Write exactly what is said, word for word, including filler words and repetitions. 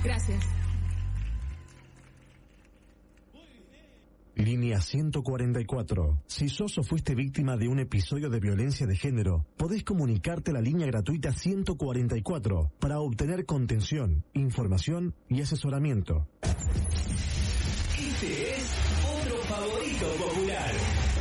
Gracias. Línea ciento cuarenta y cuatro. Si sos o fuiste víctima de un episodio de violencia de género, podés comunicarte a la línea gratuita ciento cuarenta y cuatro para obtener contención, información y asesoramiento. Este es otro favorito popular.